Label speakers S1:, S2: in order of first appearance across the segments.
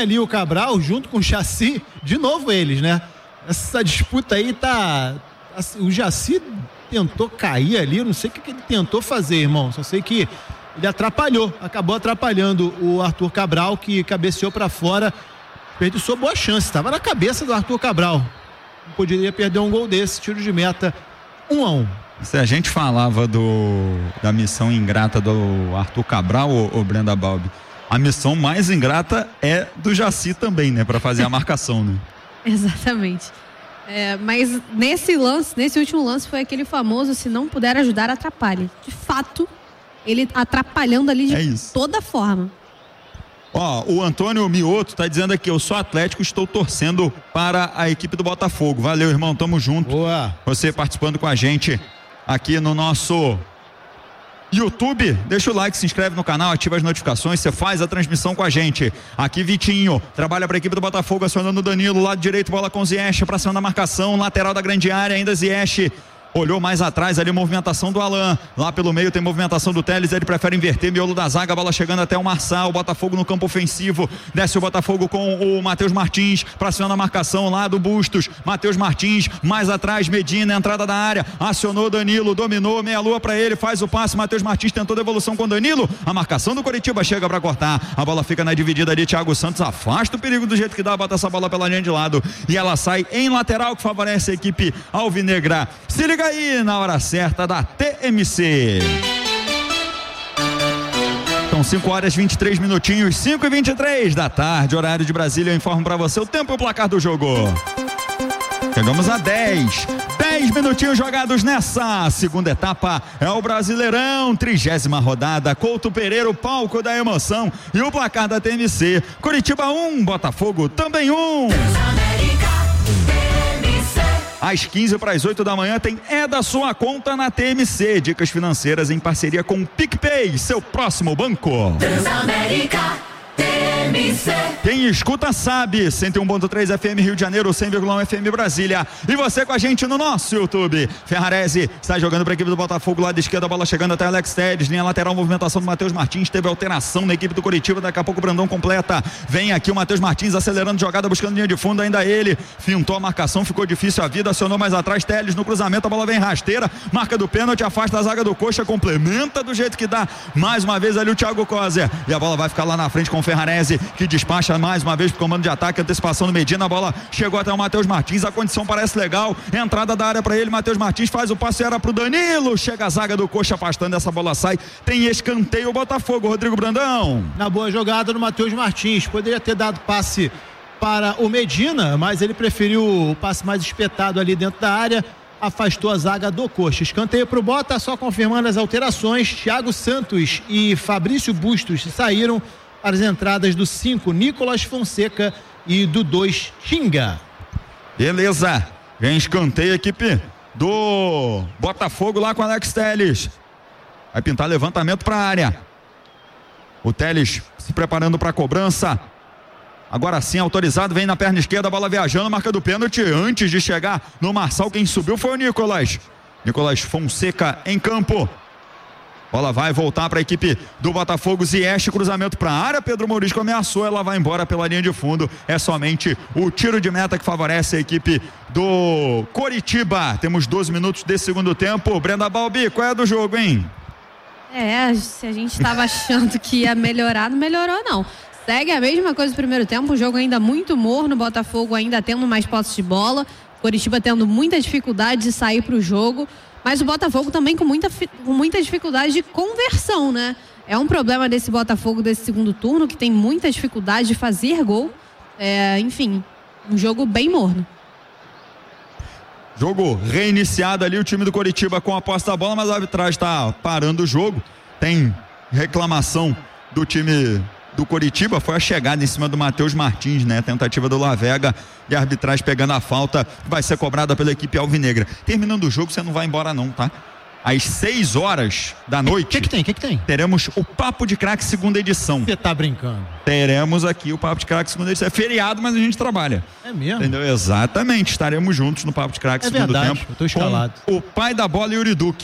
S1: ali o Cabral junto com o Jaci, de novo eles, né? Essa disputa aí tá... O Jaci tentou cair ali, eu não sei o que ele tentou fazer, irmão, só sei que ele acabou atrapalhando o Arthur Cabral, que cabeceou para fora, desperdiçou boa chance, estava na cabeça do Arthur Cabral, não poderia perder um gol desse, tiro de meta, 1-1.
S2: Se a gente falava da missão ingrata do Arthur Cabral, o Brenda Balbi, a missão mais ingrata é do Jaci também, né? Para fazer a marcação, né?
S3: Exatamente. Mas nesse último lance foi aquele famoso, se não puder ajudar, atrapalhe. De fato, ele atrapalhando ali de toda forma.
S2: O Antônio Mioto tá dizendo aqui, eu sou Atlético, estou torcendo para a equipe do Botafogo. Valeu, irmão, tamo junto.
S1: Boa.
S2: Você participando com a gente aqui no nosso YouTube, deixa o like, se inscreve no canal, ativa as notificações, você faz a transmissão com a gente. Aqui Vitinho, trabalha para a equipe do Botafogo, acionando o Danilo, lado direito, bola com o Ziyech, pra cima da marcação, lateral da grande área, ainda Ziyech. Olhou mais atrás ali, movimentação do Alan. Lá pelo meio tem movimentação do Telles. Ele prefere inverter, miolo da zaga, bola chegando até o Marçal. O Botafogo no campo ofensivo. Desce o Botafogo com o Matheus Martins. Pra cima da marcação lá do Bustos. Matheus Martins, mais atrás, Medina, entrada da área. Acionou Danilo, dominou, meia-lua pra ele, faz o passe. Matheus Martins tentou devolução com Danilo. A marcação do Coritiba chega pra cortar. A bola fica na dividida ali. Thiago Santos afasta o perigo do jeito que dá, bota essa bola pela linha de lado. E ela sai em lateral, que favorece a equipe alvinegra. Se liga aí na hora certa da TMC. São 5h23, 5h23 da tarde, horário de Brasília. Eu informo pra você o tempo e o placar do jogo. Chegamos a 10 minutinhos jogados nessa segunda etapa. É o Brasileirão, 30ª rodada. Couto Pereira, o palco da emoção. E o placar da TMC: Coritiba 1, Botafogo também 1. Às 7:45 da manhã tem da sua conta na TMC. Dicas financeiras em parceria com o PicPay, seu próximo banco. Transamérica TMC. Quem escuta sabe, 101.3 FM Rio de Janeiro, 100,1 FM Brasília. E você com a gente no nosso YouTube. Ferrarese está jogando para a equipe do Botafogo, lado esquerdo, a bola chegando até Alex Telles, linha lateral, movimentação do Matheus Martins, teve alteração na equipe do Coritiba, daqui a pouco o Brandão completa. Vem aqui o Matheus Martins acelerando jogada, buscando linha de fundo, ainda ele fintou a marcação, ficou difícil a vida, acionou mais atrás, Telles no cruzamento, a bola vem rasteira, marca do pênalti, afasta a zaga do Coxa, complementa do jeito que dá, mais uma vez ali o Thiago Coser, e a bola vai ficar lá na frente com o Ferrarese, que despacha mais uma vez pro comando de ataque, antecipação do Medina, a bola chegou até o Matheus Martins, a condição parece legal, entrada da área para ele, Matheus Martins faz o passe, era pro Danilo, chega a zaga do Coxa afastando, essa bola sai, tem escanteio o Botafogo, Rodrigo Brandão.
S1: Na boa jogada do Matheus Martins, poderia ter dado passe para o Medina, mas ele preferiu o passe mais espetado ali dentro da área, afastou a zaga do Coxa. Escanteio pro Bota, só confirmando as alterações, Thiago Santos e Fabrício Bustos saíram para as entradas do 5, Nicolas Fonseca, e do 2, Xinga.
S2: Beleza, vem escanteio a equipe do Botafogo lá com Alex Telles. Vai pintar levantamento para a área. O Telles se preparando para a cobrança. Agora sim, autorizado, vem na perna esquerda, a bola viajando, marca do pênalti. Antes de chegar no Marçal, quem subiu foi o Nicolas Fonseca em campo. Bola vai voltar para a equipe do Botafogo, Ziyech, cruzamento para a área, Pedro Mourisco ameaçou, ela vai embora pela linha de fundo, é somente o tiro de meta que favorece a equipe do Coritiba. Temos 12 minutos desse segundo tempo. Brenda Balbi, qual é do jogo, hein?
S3: Se a gente estava achando que ia melhorar, não melhorou não. Segue a mesma coisa do primeiro tempo, o jogo ainda muito morno, Botafogo ainda tendo mais posse de bola, Coritiba tendo muita dificuldade de sair para o jogo. Mas o Botafogo também com muita dificuldade de conversão, né? É um problema desse Botafogo desse segundo turno, que tem muita dificuldade de fazer gol. Enfim, um jogo bem morno.
S2: Jogo reiniciado ali, o time do Coritiba com a posse da bola, mas a arbitragem está parando o jogo. Tem reclamação do time do Coritiba, foi a chegada em cima do Matheus Martins, né? Tentativa do Lavega e a arbitragem pegando a falta, vai ser cobrada pela equipe alvinegra. Terminando o jogo, você não vai embora não, tá? Às 6h da noite.
S1: O que tem?
S2: Teremos o Papo de Craque segunda edição.
S1: Você tá brincando?
S2: Teremos aqui o Papo de Craque segunda edição. É feriado, mas a gente trabalha.
S1: É mesmo?
S2: Entendeu? Exatamente. Estaremos juntos no Papo de Craque segundo tempo.
S1: Eu tô escalado.
S2: Com o pai da bola, Yuri Duque.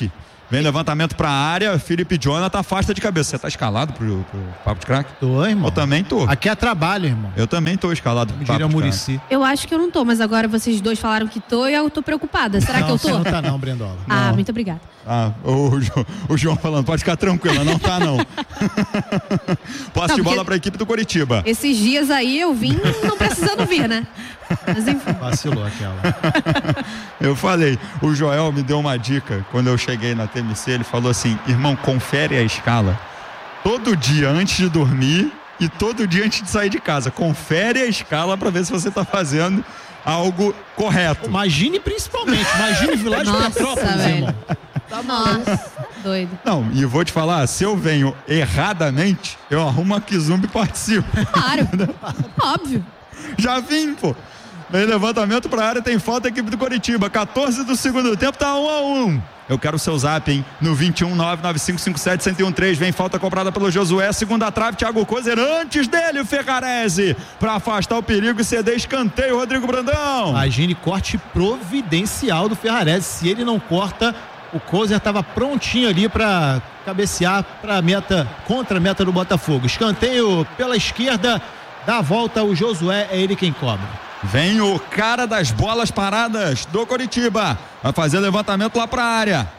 S2: Vem levantamento pra área, Felipe Jonathan afasta de cabeça. Você tá escalado pro Papo de Craque?
S1: Tô, irmão.
S2: Eu também tô.
S1: Aqui é trabalho, irmão.
S2: Eu também tô escalado pro
S1: Papo de
S2: Muricy.
S3: Eu acho que eu não tô, mas agora vocês dois falaram que tô e eu tô preocupada. Será que eu tô?
S1: Você não tá não, Brendola.
S3: Ah, muito obrigada.
S2: O João falando, pode ficar tranquila, não tá não. Posse de bola pra equipe do Coritiba.
S3: Esses dias aí eu vim não precisando vir, né? Mas enfim.
S1: Vacilou aquela.
S2: Eu falei, o Joel me deu uma dica quando eu cheguei na TMC, ele falou assim, irmão, confere a escala todo dia antes de dormir e todo dia antes de sair de casa. Confere a escala pra ver se você tá fazendo algo correto.
S1: Imagine Vila de Petrópolis, irmão.
S3: Nossa, doido.
S2: Não, e vou te falar, se eu venho erradamente, eu arrumo a Kizumba e participo.
S3: Claro, óbvio.
S2: Já vim, pô. Vem levantamento pra área, tem falta a equipe do Coritiba. 14 do segundo tempo, tá 1-1. Eu quero o seu zap, hein? No 21995571013. Vem falta cobrada pelo Josué. Segunda trave, Thiago Kozer. Antes dele, o Ferrarese. Pra afastar o perigo e ceder escanteio, Rodrigo Brandão.
S1: Imagine corte providencial do Ferrarese. Se ele não corta, o Kozer estava prontinho ali para cabecear para a meta, contra a meta do Botafogo. Escanteio pela esquerda. Dá a volta o Josué, é ele quem cobra.
S2: Vem o cara das bolas paradas do Coritiba. Vai fazer levantamento lá pra área.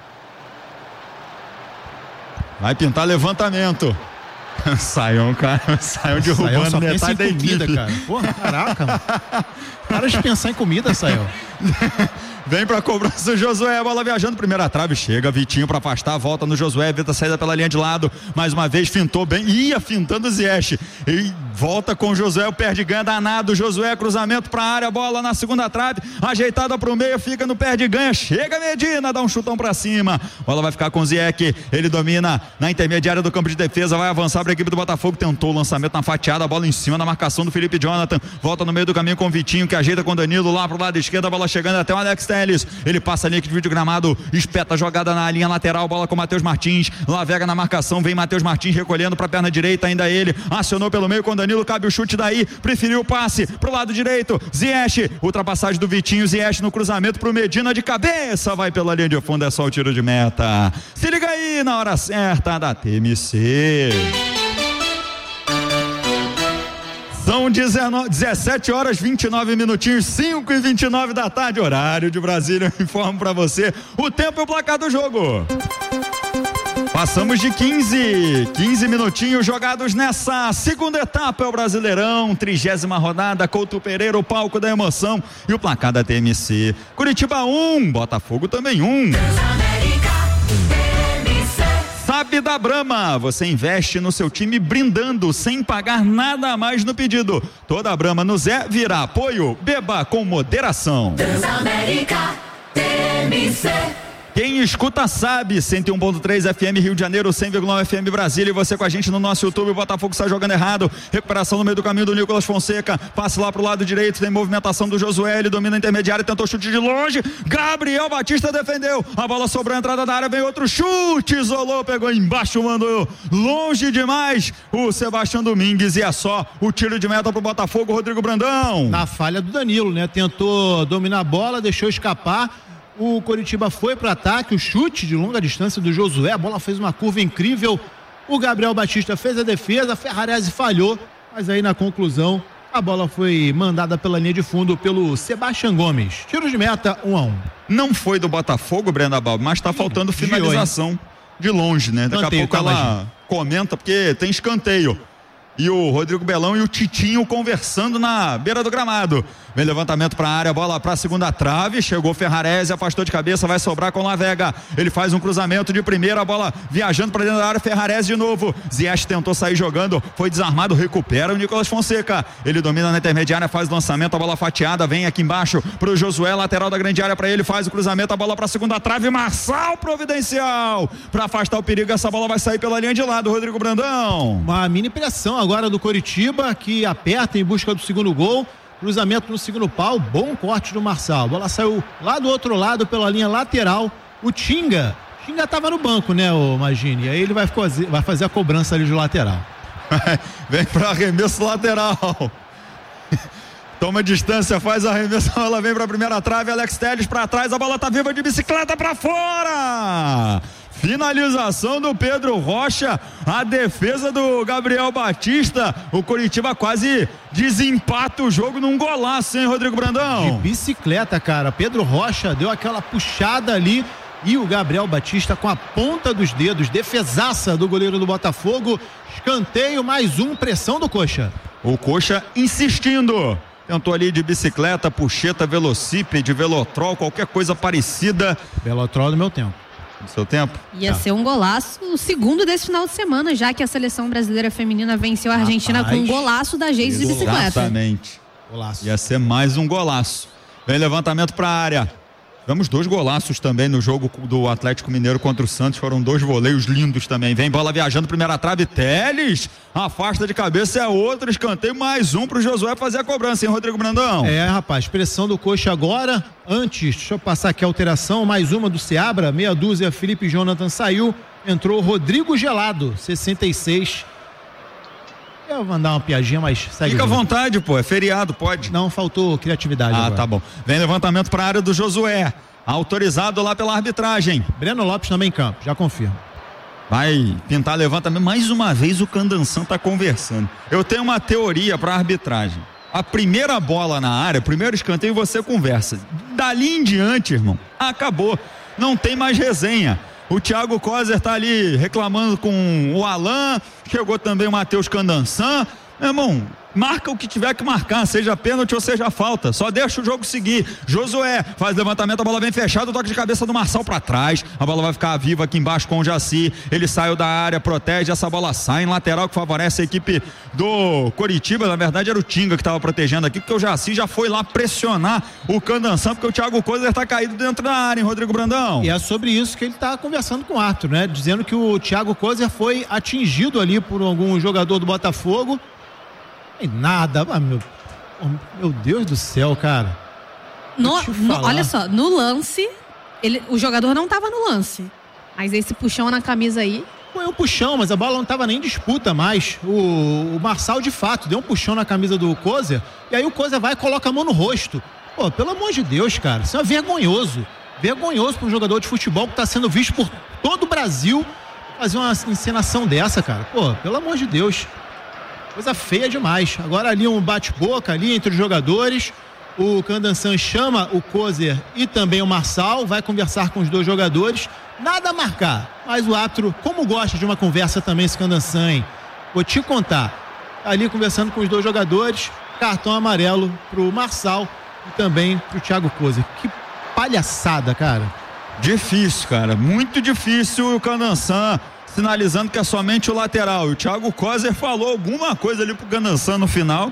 S2: Vai pintar levantamento. Saiam derrubando metade da equipe.
S1: Cara. Porra, caraca, mano. Para de pensar em comida, Saião.
S2: Vem pra cobrança o Josué, bola viajando, primeira trave, chega Vitinho pra afastar, volta no Josué, evita a saída pela linha de lado, mais uma vez fintou bem, ia fintando o Ziyech, e volta com o Josué, o pé de ganha danado, Josué, cruzamento pra área, bola na segunda trave, ajeitada pro meio, fica no pé de ganha, chega Medina, dá um chutão pra cima, bola vai ficar com o Ziyech, ele domina na intermediária do campo de defesa, vai avançar pra equipe do Botafogo, tentou o lançamento na fatiada, a bola em cima na marcação do Felipe Jonathan, volta no meio do caminho com o Vitinho, que ajeita com o Danilo lá pro lado esquerdo, a bola chegando até o Alex Telles. Ele passa ali que divide o gramado, espeta a jogada na linha lateral, bola com o Matheus Martins, Lavega na marcação, vem Matheus Martins recolhendo pra perna direita, ainda ele, acionou pelo meio com o Danilo, cabe o chute daí, preferiu o passe pro lado direito, Ziyech, ultrapassagem do Vitinho, Ziyech no cruzamento pro Medina de cabeça, vai pela linha de fundo, é só o tiro de meta. Se liga aí na hora certa da TMC. São 17 horas 29 minutinhos, 5h29 da tarde, horário de Brasília. Eu informo pra você o tempo e o placar do jogo. Passamos de 15 minutinhos jogados nessa segunda etapa, é o Brasileirão, 30ª rodada, Couto Pereira, o palco da emoção e o placar da TMC. Curitiba 1, Botafogo também 1. Sabe da Brahma, você investe no seu time brindando sem pagar nada a mais no pedido. Toda a Brahma no Zé virá apoio, beba com moderação. Transamérica TMC. Quem escuta sabe, 101.3 FM Rio de Janeiro, 100,9 FM Brasília, e você com a gente no nosso YouTube. O Botafogo está jogando errado, recuperação no meio do caminho do Nicolas Fonseca, passe lá pro lado direito, tem movimentação do Josué, ele domina a intermediária, tentou chute de longe, Gabriel Batista defendeu, a bola sobrou a entrada da área, vem outro chute, isolou, pegou embaixo, mandou longe demais o Sebastião Domingues, e é só o tiro de meta pro Botafogo, Rodrigo Brandão.
S1: Na falha do Danilo, né? Tentou dominar a bola, deixou escapar. O Coritiba foi para ataque, o chute de longa distância do Josué, a bola fez uma curva incrível, o Gabriel Batista fez a defesa, a Ferrarese falhou, mas aí na conclusão a bola foi mandada pela linha de fundo pelo Sebastião Gomes. Tiro de meta, 1-1.
S2: Não foi do Botafogo, Brenda Balbo, mas tá faltando finalização de longe, né? Daqui a pouco ela comenta, porque tem escanteio. E o Rodrigo Belão e o Titinho conversando na beira do gramado. Vem levantamento para a área, bola para a segunda trave, chegou Ferrarese, afastou de cabeça, vai sobrar com Lavega. Ele faz um cruzamento de primeira, a bola viajando para dentro da área, Ferrarese de novo. Ziyech tentou sair jogando, foi desarmado, recupera o Nicolas Fonseca. Ele domina na intermediária, faz o lançamento, a bola fatiada, vem aqui embaixo pro Josué, lateral da grande área para ele, faz o cruzamento, a bola para a segunda trave, Marçal providencial. Para afastar o perigo, essa bola vai sair pela linha de lado, Rodrigo Brandão.
S1: Uma mini pressão agora do Coritiba, que aperta em busca do segundo gol. Cruzamento no segundo pau, bom corte do Marçal. A bola saiu lá do outro lado pela linha lateral. O Tinga estava no banco, né, o Magini? E aí ele vai fazer a cobrança ali de lateral.
S2: Vem para arremesso lateral. Toma distância, faz a arremesso, ela vem para a primeira trave, Alex Telles para trás, a bola tá viva de bicicleta para fora. Finalização do Pedro Rocha, a defesa do Gabriel Batista. O Coritiba quase desempata o jogo num golaço, hein, Rodrigo Brandão?
S1: De bicicleta, cara. Pedro Rocha deu aquela puxada ali e o Gabriel Batista com a ponta dos dedos. Defesaça do goleiro do Botafogo. Escanteio, mais um, pressão do Coxa.
S2: O Coxa insistindo. Tentou ali de bicicleta, puxeta, velocípede, velotrol, qualquer coisa parecida.
S1: Velotrol do meu tempo.
S2: No seu tempo?
S3: Ia ser um golaço, o segundo desse final de semana, já que a seleção brasileira feminina venceu a Argentina com um golaço da Geise de bicicleta.
S2: Exatamente.
S1: Golaço.
S2: Ia ser mais um golaço. Vem levantamento para a área. Tivemos 2 golaços também no jogo do Atlético Mineiro contra o Santos. Foram 2 voleios lindos também. Vem bola viajando, primeira trave, Teles. Afasta de cabeça, é outro escanteio. Mais um pro Josué fazer a cobrança, hein, Rodrigo Brandão?
S1: Rapaz, pressão do Coxa agora. Antes, deixa eu passar aqui a alteração. Mais uma do Seabra, meia dúzia. Felipe Jonathan saiu. Entrou Rodrigo Gelado, 66. Eu vou mandar uma piadinha, mas segue.
S2: Fica à vontade, pô, é feriado, pode.
S1: Não, faltou criatividade agora.
S2: Tá bom. Vem levantamento para a área do Josué. Autorizado lá pela arbitragem.
S1: Breno Lopes também em campo, já confirmo.
S2: Vai pintar levantamento. Mais uma vez o Candanção tá conversando. Eu tenho uma teoria para arbitragem. A primeira bola na área, primeiro escanteio, você conversa. Dali em diante, irmão, acabou. Não tem mais resenha. O Thiago Kozer tá ali reclamando com o Alan. Chegou também o Matheus Candanção. Meu irmão, marca o que tiver que marcar, seja pênalti ou seja falta. Só deixa o jogo seguir. Josué faz levantamento, a bola vem fechada, o toque de cabeça do Marçal para trás. A bola vai ficar viva aqui embaixo com o Jaci. Ele saiu da área, protege, essa bola sai em lateral que favorece a equipe do Coritiba. Na verdade era o Tinga que estava protegendo aqui, porque o Jaci já foi lá pressionar o Candanção, porque o Thiago Kozer tá caído dentro da área, hein, Rodrigo Brandão?
S1: E é sobre isso que ele tá conversando com o Arthur, né? Dizendo que o Thiago Kozer foi atingido ali por algum jogador do Botafogo. E nada, meu Deus do céu, cara.
S3: Olha só, no lance, o jogador não tava no lance. Mas esse puxão na camisa aí.
S1: Foi um puxão, mas a bola não tava nem em disputa mais. O Marçal, de fato, deu um puxão na camisa do Kozer. E aí o Kozer vai e coloca a mão no rosto. Pô, pelo amor de Deus, cara. Isso é vergonhoso. Vergonhoso para um jogador de futebol que tá sendo visto por todo o Brasil fazer uma encenação dessa, cara. Pô, pelo amor de Deus. Coisa feia demais. Agora ali um bate-boca ali entre os jogadores. O Candanção chama o Kozer e também o Marçal. Vai conversar com os 2 jogadores. Nada a marcar. Mas o árbitro, como gosta de uma conversa também esse Candanção, hein? Vou te contar. Ali conversando com os 2 jogadores. Cartão amarelo pro Marçal e também pro Thiago Kozer. Que palhaçada, cara.
S2: Difícil, cara. Muito difícil o Candanção. Sinalizando que é somente o lateral. E o Thiago Kozer falou alguma coisa ali pro Candanção no final.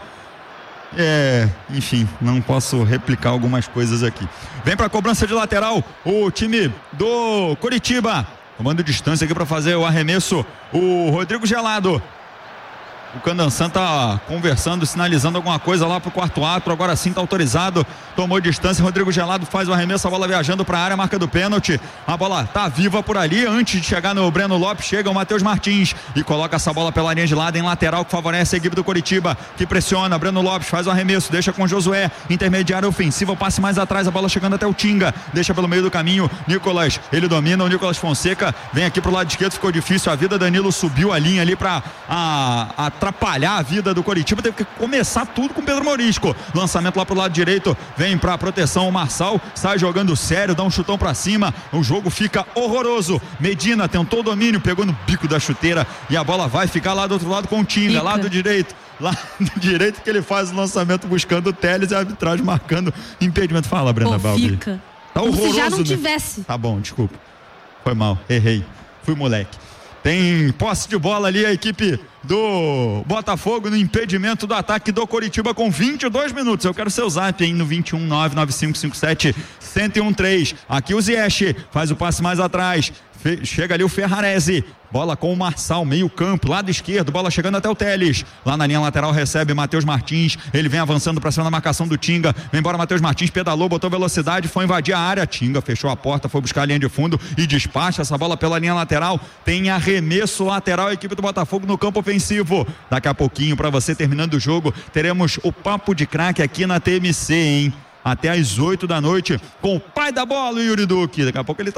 S2: Enfim, não posso replicar algumas coisas aqui. Vem pra cobrança de lateral o time do Coritiba. Tomando distância aqui para fazer o arremesso. O Rodrigo Gelado. O Candanção tá conversando, sinalizando alguma coisa lá pro quarto árbitro. Agora sim tá autorizado. Tomou distância. Rodrigo Gelado faz o arremesso. A bola viajando pra área, marca do pênalti. A bola tá viva por ali. Antes de chegar no Breno Lopes, chega o Matheus Martins e coloca essa bola pela linha de lado em lateral, que favorece a equipe do Coritiba, que pressiona. Breno Lopes faz o arremesso, deixa com Josué. Intermediária ofensiva, o passe mais atrás. A bola chegando até o Tinga. Deixa pelo meio do caminho. Nicolas, ele domina. O Nicolas Fonseca vem aqui pro lado esquerdo. Ficou difícil a vida. Danilo subiu a linha ali pra atrapalhar a vida do Coritiba, teve que começar tudo com Pedro Morisco. Lançamento lá pro lado direito, vem pra proteção o Marçal, sai jogando sério, dá um chutão pra cima, o jogo fica horroroso. Medina tentou o domínio, pegou no bico da chuteira e a bola vai ficar lá do outro lado com o Tinga, lado direito que ele faz o lançamento buscando o Teles e a arbitragem marcando impedimento. Fala, Brenda Balbi.
S3: Fica.
S2: Tá horroroso,
S3: se já não
S2: né?
S3: tivesse.
S2: Tá bom, desculpa. Foi mal, errei. Fui moleque. Tem posse de bola ali a equipe do Botafogo no impedimento do ataque do Coritiba com 22 minutos. Eu quero seu zap aí no 21995571013. Aqui o Ziyech faz o passe mais atrás. Chega ali o Ferrarese. Bola com o Marçal, meio campo, lado esquerdo, bola chegando até o Teles. Lá na linha lateral recebe Matheus Martins. Ele vem avançando para cima da marcação do Tinga. Vem embora Matheus Martins, pedalou, botou velocidade, foi invadir a área. Tinga fechou a porta, foi buscar a linha de fundo e despacha essa bola pela linha lateral. Tem arremesso lateral, a equipe do Botafogo no campo ofensivo. Daqui a pouquinho, para você terminando o jogo, teremos o Papo de Craque aqui na TMC, hein? Até às 8 da noite com o pai da bola, o Yuri Duque. Daqui a pouco ele tá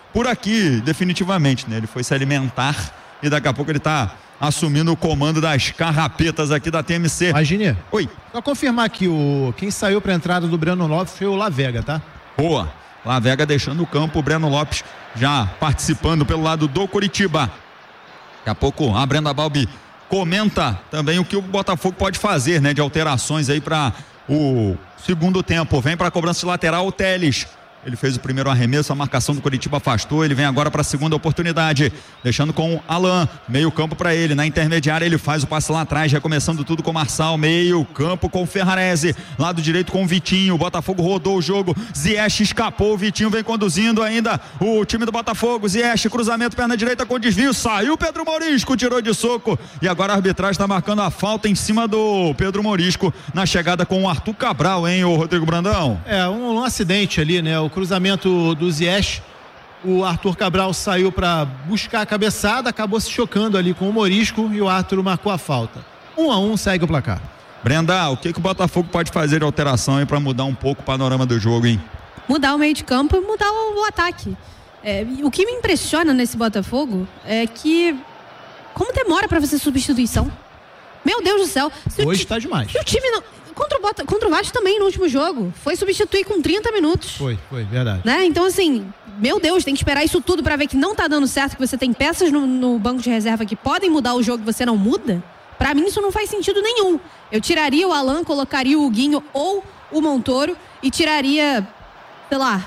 S2: por aqui, definitivamente, né? Ele foi se alimentar e daqui a pouco ele tá assumindo o comando das carrapetas aqui da TMC.
S1: Imagine.
S2: Oi.
S1: Só confirmar aqui, quem saiu pra entrada do Breno Lopes foi o Lavega, tá?
S2: Boa. Lavega deixando o campo, o Breno Lopes já participando pelo lado do Coritiba. Daqui a pouco a Brenda Balbi comenta também o que o Botafogo pode fazer, né? De alterações aí para o segundo tempo. Vem para a cobrança de lateral o Teles. Ele fez o primeiro arremesso, a marcação do Coritiba afastou, ele vem agora para a segunda oportunidade, deixando com o Alan, meio campo para ele, na intermediária ele faz o passe lá atrás, recomeçando tudo com o Marçal, meio campo com o Ferrarese, lado direito com o Vitinho, o Botafogo rodou o jogo, Ziyech escapou, o Vitinho vem conduzindo ainda o time do Botafogo, Ziyech, cruzamento, perna direita com desvio, saiu Pedro Morisco, tirou de soco, e agora a arbitragem está marcando a falta em cima do Pedro Morisco, na chegada com o Arthur Cabral, hein, o Rodrigo Brandão?
S1: Um acidente ali, né? O cruzamento do Ziyech, o Arthur Cabral saiu para buscar a cabeçada, acabou se chocando ali com o Morisco e o Arthur marcou a falta. 1-1, segue o placar.
S2: Brenda, o que o Botafogo pode fazer de alteração aí para mudar um pouco o panorama do jogo, hein?
S3: Mudar o meio de campo e mudar o ataque. O que me impressiona nesse Botafogo é que como demora para fazer substituição. Meu Deus do céu.
S1: Hoje tá demais.
S3: Se o time não... Contra o Vasco também no último jogo. Foi substituir com 30 minutos.
S1: Foi, verdade.
S3: Né? Então, assim, meu Deus, tem que esperar isso tudo pra ver que não tá dando certo, que você tem peças no banco de reserva que podem mudar o jogo e você não muda. Pra mim isso não faz sentido nenhum. Eu tiraria o Alan, colocaria o Huguinho ou o Montoro e tiraria, sei lá,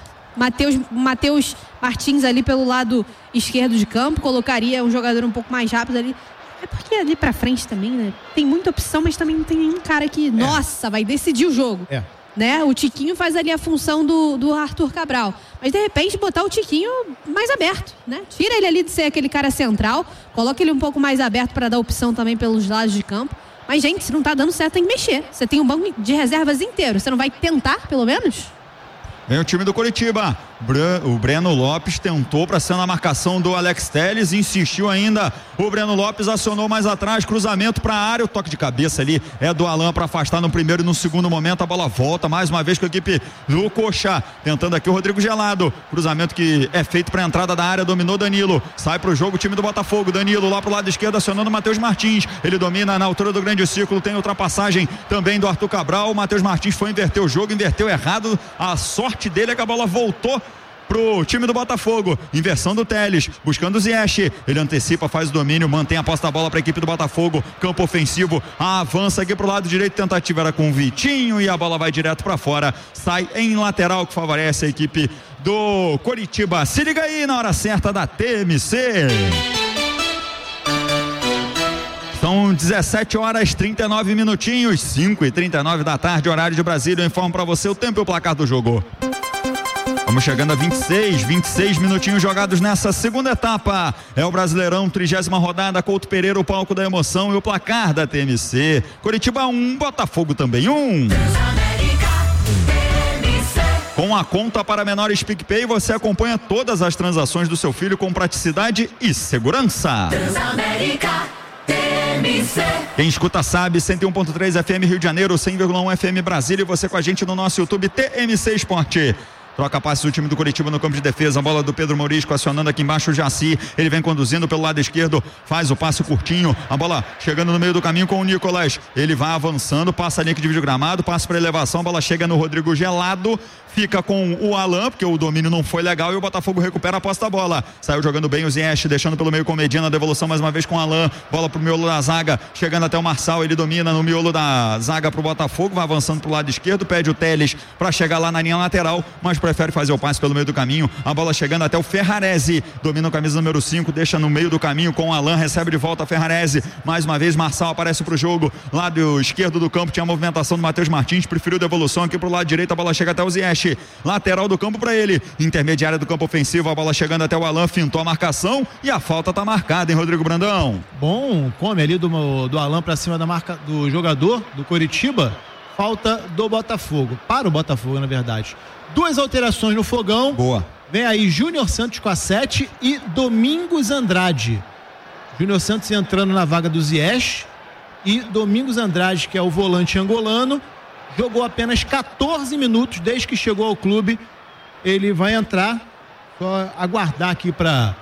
S3: Matheus Martins ali pelo lado esquerdo de campo, colocaria um jogador um pouco mais rápido ali. É porque ali pra frente também, né? Tem muita opção, mas também não tem nenhum cara que, nossa, vai decidir o jogo. Né? O Tiquinho faz ali a função do Arthur Cabral. Mas de repente botar o Tiquinho mais aberto, né? Tira ele ali de ser aquele cara central, coloca ele um pouco mais aberto para dar opção também pelos lados de campo. Mas, gente, se não tá dando certo, tem que mexer. Você tem um banco de reservas inteiro. Você não vai tentar, pelo menos?
S2: Vem o time do Coritiba. O Breno Lopes tentou para ser na marcação do Alex Telles, insistiu ainda. O Breno Lopes acionou mais atrás, cruzamento para a área, o toque de cabeça ali é do Alan para afastar no primeiro e no segundo momento. A bola volta mais uma vez com a equipe do Coxa, tentando aqui o Rodrigo Gelado. Cruzamento que é feito para a entrada da área, dominou Danilo. Sai para o jogo o time do Botafogo. Danilo lá para o lado esquerdo, acionando o Matheus Martins. Ele domina na altura do grande círculo, tem ultrapassagem também do Arthur Cabral. O Matheus Martins foi inverter o jogo, inverteu errado. A sorte dele é que a bola voltou pro time do Botafogo, inversão do Teles, buscando o Ziyech, ele antecipa, faz o domínio, mantém a posse da bola para a equipe do Botafogo, campo ofensivo, avança aqui pro lado direito, tentativa era com o Vitinho e a bola vai direto para fora, sai em lateral que favorece a equipe do Coritiba. Se liga aí na hora certa da TMC. São 17 horas 39 minutinhos, 5h39 da tarde, horário de Brasília. Eu informo para você o tempo e o placar do jogo. Vamos chegando a 26 minutinhos jogados nessa segunda etapa. É o Brasileirão, 30ª rodada, Couto Pereira, o palco da emoção e o placar da TMC. Coritiba 1, Botafogo também 1. Com a conta para menores PicPay, você acompanha todas as transações do seu filho com praticidade e segurança. Quem escuta sabe, 101.3 FM Rio de Janeiro, 100,1 FM Brasília e você com a gente no nosso YouTube TMC Esporte. Troca passes do time do Coritiba no campo de defesa, a bola do Pedro Morisco acionando aqui embaixo o Jaci, ele vem conduzindo pelo lado esquerdo, faz o passe curtinho, a bola chegando no meio do caminho com o Nicolas, ele vai avançando, passa a linha que divide o gramado, passa para elevação, a bola chega no Rodrigo Gelado, fica com o Alan, porque o domínio não foi legal e o Botafogo recupera a posse da bola, saiu jogando bem o Ziyech, deixando pelo meio com o Medina, devolução mais uma vez com o Alan, bola pro miolo da zaga, chegando até o Marçal, ele domina no miolo da zaga pro Botafogo, vai avançando pro lado esquerdo, pede o Teles para chegar lá na linha lateral, mas prefere fazer o passe pelo meio do caminho, a bola chegando até o Ferrarese, domina a camisa número 5, deixa no meio do caminho com o Alan, recebe de volta a Ferrarese, mais uma vez Marçal aparece pro jogo, lado esquerdo do campo tinha a movimentação do Matheus Martins, preferiu devolução aqui pro lado direito, a bola chega até o Ziyech, lateral do campo para ele, intermediária do campo ofensivo, a bola chegando até o Alan, fintou a marcação e a falta tá marcada, hein, Rodrigo Brandão?
S1: Bom, come ali do Alan para cima da marca do jogador do Coritiba, falta do Botafogo, para o Botafogo na verdade. 2 alterações no fogão.
S2: Boa.
S1: Vem aí Júnior Santos com a 7 e Domingos Andrade. Júnior Santos entrando na vaga do Ziyech e Domingos Andrade, que é o volante angolano, jogou apenas 14 minutos desde que chegou ao clube. Ele vai entrar Só aguardar aqui para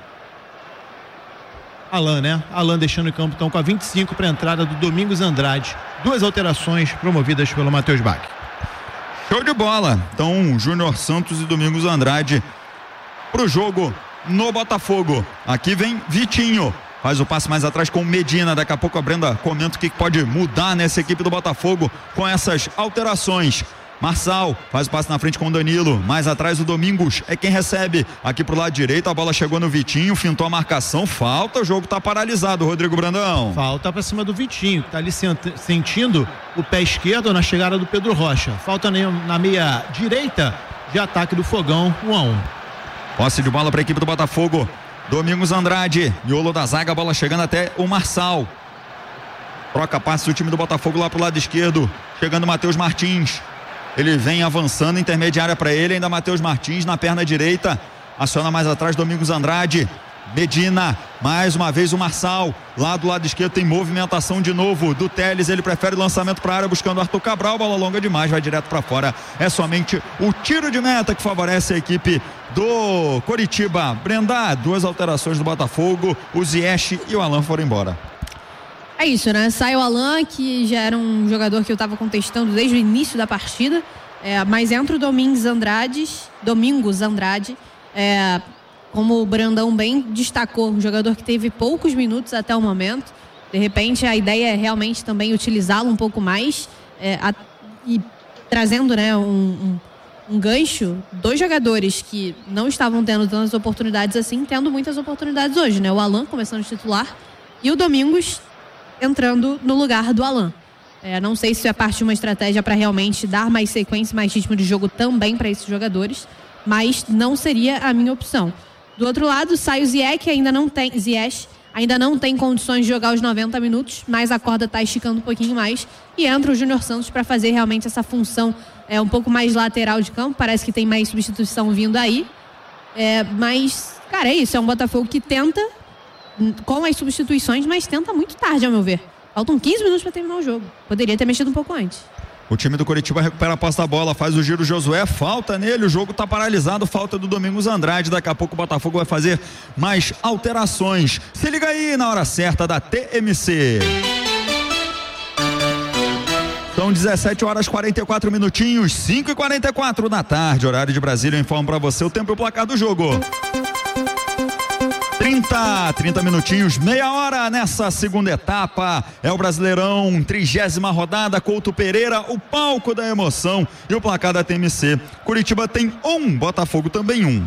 S1: Alan, né? Alan deixando o campo então com a 25 para a entrada do Domingos Andrade. 2 alterações promovidas pelo Matheus Bach.
S2: Show de bola. Então, Júnior Santos e Domingos Andrade pro jogo no Botafogo. Aqui vem Vitinho. Faz o passe mais atrás com Medina. Daqui a pouco a Brenda comenta o que pode mudar nessa equipe do Botafogo com essas alterações. Marçal faz o passe na frente com o Danilo. Mais atrás o Domingos é quem recebe. Aqui pro lado direito a bola chegou no Vitinho. Fintou a marcação. Falta. O jogo tá paralisado, Rodrigo Brandão.
S1: Falta pra cima do Vitinho, que tá ali sentindo o pé esquerdo na chegada do Pedro Rocha. Falta na meia direita de ataque do Fogão. 1-1.
S2: Posse de bola pra equipe do Botafogo. Domingos Andrade. Miolo da zaga. A bola chegando até o Marçal. Troca passe do time do Botafogo lá pro lado esquerdo. Chegando o Matheus Martins. Ele vem avançando, intermediária para ele, ainda Matheus Martins na perna direita, aciona mais atrás Domingos Andrade, Medina, mais uma vez o Marçal, lá do lado esquerdo tem movimentação de novo do Telles, ele prefere o lançamento para a área buscando o Arthur Cabral, bola longa demais, vai direto para fora, é somente o tiro de meta que favorece a equipe do Coritiba. Brenda, 2 alterações do Botafogo, o Ziyech e o Alan foram embora.
S3: É isso, né? Sai o Alan, que já era um jogador que eu estava contestando desde o início da partida, mas entra o Domingos Andrade, como o Brandão bem destacou, um jogador que teve poucos minutos até o momento. De repente, a ideia é realmente também utilizá-lo um pouco mais e trazendo, né, um gancho, 2 jogadores que não estavam tendo tantas oportunidades assim, tendo muitas oportunidades hoje, né? O Alan começando a titular e o Domingos entrando no lugar do Alan. Não sei se é parte de uma estratégia para realmente dar mais sequência, mais ritmo de jogo também para esses jogadores, mas não seria a minha opção. Do outro lado, sai o Ziyech, ainda não tem condições de jogar os 90 minutos, mas a corda está esticando um pouquinho mais, e entra o Júnior Santos para fazer realmente essa função um pouco mais lateral de campo. Parece que tem mais substituição vindo aí, mas, cara, é isso, é um Botafogo que tenta com as substituições, mas tenta muito tarde, ao meu ver. Faltam 15 minutos para terminar o jogo. Poderia ter mexido um pouco antes.
S2: O time do Coritiba recupera a posse da bola, faz o giro Josué, falta nele, o jogo tá paralisado, falta do Domingos Andrade. Daqui a pouco o Botafogo vai fazer mais alterações. Se liga aí na hora certa da TMC. São 17 horas 44 minutinhos, 5h44 da tarde, horário de Brasília. Eu informo para você o tempo e o placar do jogo. 30 minutinhos, meia hora nessa segunda etapa, é o Brasileirão, 30ª rodada, Couto Pereira, o palco da emoção e o placar da TMC. Curitiba tem 1, Botafogo também 1.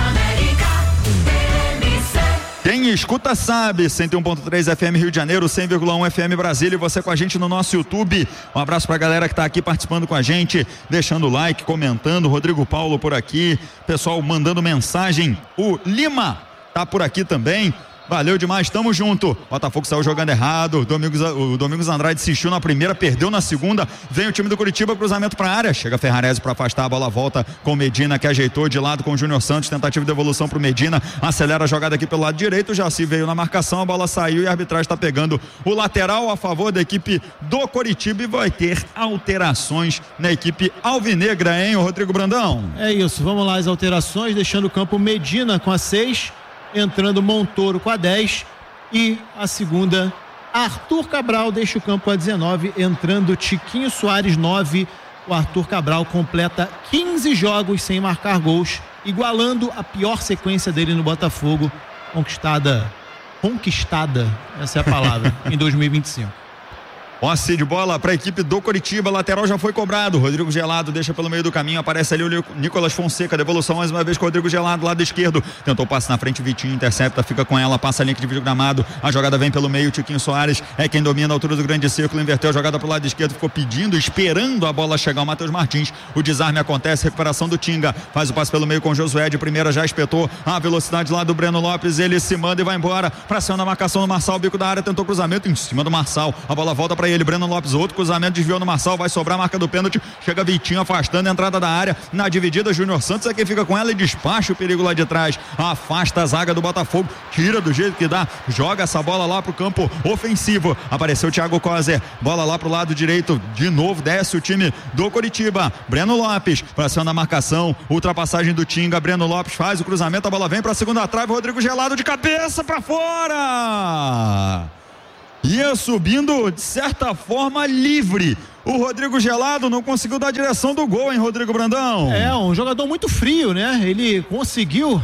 S2: Quem escuta sabe, 101.3 FM Rio de Janeiro, 100,1 FM Brasília, e você com a gente no nosso YouTube. Um abraço pra galera que tá aqui participando com a gente, deixando o like, comentando, Rodrigo Paulo por aqui, pessoal mandando mensagem, o Lima tá por aqui também. Valeu demais, tamo junto. Botafogo saiu jogando errado. O Domingos Andrade insistiu na primeira, perdeu na segunda. Vem o time do Curitiba, cruzamento pra área. Chega Ferrarese pra afastar, a bola volta com o Medina, que ajeitou de lado com o Júnior Santos. Tentativa de devolução pro Medina. Acelera a jogada aqui pelo lado direito. O Jaci veio na marcação, a bola saiu e a arbitragem tá pegando o lateral a favor da equipe do Curitiba. E vai ter alterações na equipe alvinegra, hein, Rodrigo Brandão?
S1: É isso, vamos lá as alterações, deixando o campo Medina com a 6. Entrando Montoro com a 10 e a segunda Arthur Cabral deixa o campo a 19, entrando Tiquinho Soares 9. O Arthur Cabral completa 15 jogos sem marcar gols, igualando a pior sequência dele no Botafogo, conquistada, essa é a palavra, em 2025.
S2: Posse de bola para a equipe do Coritiba, lateral já foi cobrado, Rodrigo Gelado deixa pelo meio do caminho, aparece ali o Nicolas Fonseca, devolução mais uma vez com o Rodrigo Gelado, lado esquerdo, tentou passe na frente, Vitinho intercepta, fica com ela, passa a linha de vídeo gramado, a jogada vem pelo meio, Tiquinho Soares é quem domina a altura do grande círculo, inverteu a jogada pro lado esquerdo, ficou pedindo, esperando a bola chegar, o Matheus Martins, o desarme acontece, recuperação do Tinga, faz o passe pelo meio com o Josué, de primeira já espetou a velocidade lá do Breno Lopes, ele se manda e vai embora, pra cima da marcação do Marçal, bico da área, tentou cruzamento em cima do Marçal, a bola volta pra para ele, Breno Lopes, outro cruzamento, desviou no Marçal, vai sobrar a marca do pênalti, chega Vitinho afastando a entrada da área, na dividida, Júnior Santos é quem fica com ela e despacha o perigo lá de trás, afasta a zaga do Botafogo, tira do jeito que dá, joga essa bola lá pro campo ofensivo, apareceu o Thiago Kozer, bola lá pro lado direito, de novo desce o time do Coritiba, Breno Lopes, pra cima da marcação, ultrapassagem do Tinga, Breno Lopes faz o cruzamento, a bola vem pra segunda trave, Rodrigo Gelado de cabeça pra fora, ia subindo de certa forma livre, o Rodrigo Gelado não conseguiu dar a direção do gol, hein, Rodrigo Brandão?
S1: É, um jogador muito frio, né? Ele conseguiu.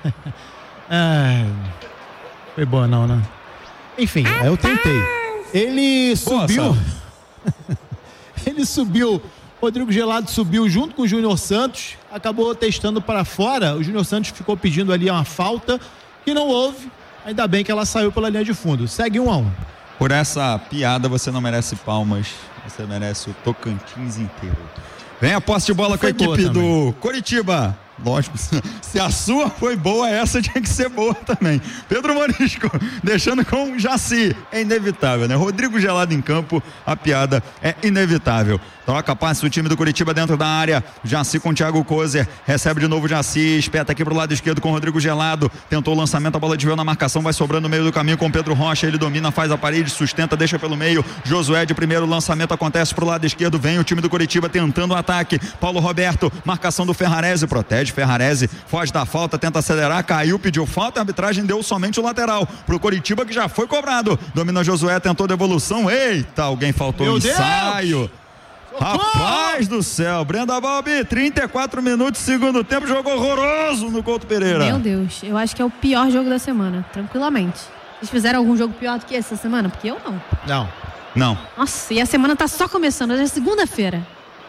S1: Foi boa não, né? Enfim, eu tentei. Ele subiu. Ele subiu. Rodrigo Gelado subiu junto com o Júnior Santos. Acabou testando para fora. O Júnior Santos ficou pedindo ali uma falta que não houve. Ainda bem que ela saiu pela linha de fundo. Segue 1-1.
S2: Por essa piada você não merece palmas. Você merece o Tocantins inteiro. Vem a posse de bola com a equipe do Coritiba. Lógico, se a sua foi boa, essa tinha que ser boa também. Pedro Morisco, deixando com o Jaci. É inevitável, né? Rodrigo Gelado em campo, a piada é inevitável. Troca passe do time do Coritiba dentro da área. Jaci com o Thiago Kozer. Recebe de novo o Jaci. Espeta aqui pro lado esquerdo com o Rodrigo Gelado. Tentou o lançamento, a bola desviou na marcação. Vai sobrando no meio do caminho com o Pedro Rocha. Ele domina, faz a parede, sustenta, deixa pelo meio. Josué de primeiro lançamento acontece pro lado esquerdo. Vem o time do Coritiba tentando o ataque. Paulo Roberto, marcação do Ferrarese. Protege Ferrarese. Foge da falta, tenta acelerar. Caiu, pediu falta. A arbitragem deu somente o lateral pro Coritiba que já foi cobrado. Domina Josué, tentou devolução. Eita, alguém faltou o ensaio. Rapaz do céu, Brenda Balbi, 34 minutos, segundo tempo, jogo horroroso no Couto Pereira.
S3: Meu Deus, eu acho que é o pior jogo da semana, tranquilamente. Vocês fizeram algum jogo pior do que esse essa semana? Porque eu não.
S2: Não.
S3: Nossa, e a semana tá só começando, hoje é segunda-feira.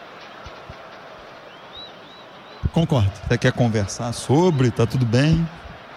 S1: Concordo.
S2: Você quer conversar sobre, tá tudo bem?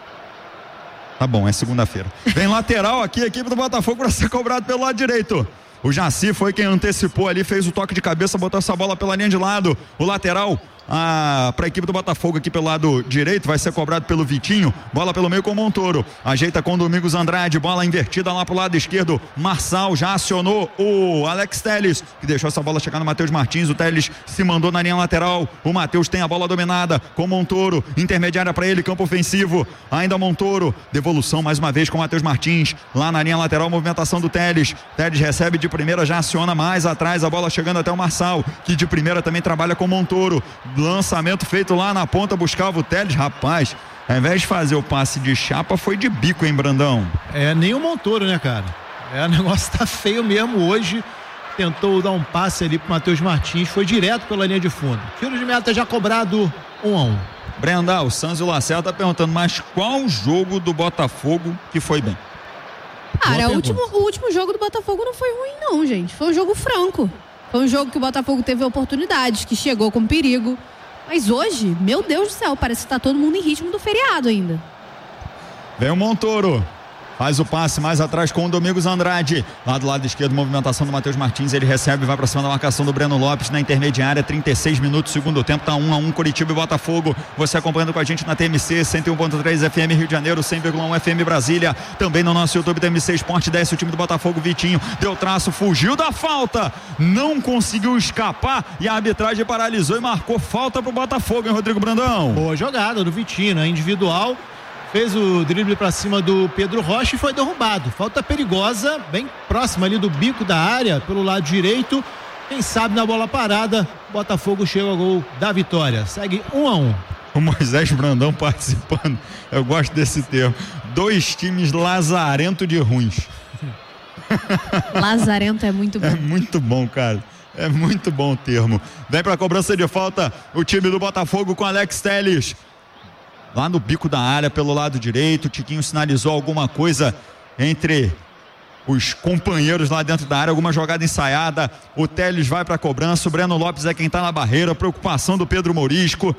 S2: Tá bom, é segunda-feira. Vem lateral aqui, a equipe do Botafogo para ser cobrado pelo lado direito. O Jaci foi quem antecipou ali, fez o toque de cabeça, botou essa bola pela linha de lado. O lateral para a equipe do Botafogo aqui pelo lado direito, vai ser cobrado pelo Vitinho, bola pelo meio com o Montoro, ajeita com o Domingos Andrade, bola invertida lá pro lado esquerdo, Marçal já acionou o Alex Telles, que deixou essa bola chegar no Matheus Martins, o Telles se mandou na linha lateral, o Matheus tem a bola dominada com o Montoro, intermediária para ele, campo ofensivo, ainda Montoro, devolução mais uma vez com o Matheus Martins, lá na linha lateral, movimentação do Telles, Telles recebe de primeira, já aciona mais atrás, a bola chegando até o Marçal, que de primeira também trabalha com o Montoro, lançamento feito lá na ponta, buscava o Telles, rapaz, ao invés de fazer o passe de chapa, foi de bico, hein, Brandão?
S1: Nem o Montoro, né, cara? O negócio tá feio mesmo hoje, tentou dar um passe ali pro Matheus Martins, foi direto pela linha de fundo. Tiro de meta já cobrado, 1-1.
S2: Brenda, o Sanzio Lacerda tá perguntando, mas qual jogo do Botafogo que foi bem?
S3: Cara, o último jogo do Botafogo não foi ruim não, gente, foi um jogo franco. Foi um jogo que o Botafogo teve oportunidades, que chegou com perigo. Mas hoje, meu Deus do céu, parece que tá todo mundo em ritmo do feriado ainda.
S2: Vem o Montoro. Faz o passe mais atrás com o Domingos Andrade. Lá do lado esquerdo, movimentação do Matheus Martins. Ele recebe, vai pra cima da marcação do Breno Lopes na intermediária. 36 minutos, segundo tempo. Tá 1-1, Coritiba e Botafogo. Você acompanhando com a gente na TMC 101.3 FM Rio de Janeiro, 100,1 FM Brasília. Também no nosso YouTube TMC Esporte. Desce o time do Botafogo, Vitinho. Deu traço, fugiu da falta. Não conseguiu escapar. E a arbitragem paralisou e marcou falta pro Botafogo, hein, Rodrigo Brandão?
S1: Boa jogada do Vitinho, né? Individual. Fez o drible para cima do Pedro Rocha e foi derrubado. Falta perigosa, bem próxima ali do bico da área, pelo lado direito. Quem sabe na bola parada, Botafogo chega ao gol da vitória. Segue 1-1.
S2: O Moisés Brandão participando. Eu gosto desse termo. 2 times lazarento de ruins.
S3: Lazarento é muito bom.
S2: É muito bom, cara. É muito bom o termo. Vem para a cobrança de falta o time do Botafogo com Alex Telles. Lá no bico da área, pelo lado direito, o Tiquinho sinalizou alguma coisa entre os companheiros lá dentro da área, alguma jogada ensaiada. O Telles vai para a cobrança, o Breno Lopes é quem está na barreira, preocupação do Pedro Morisco.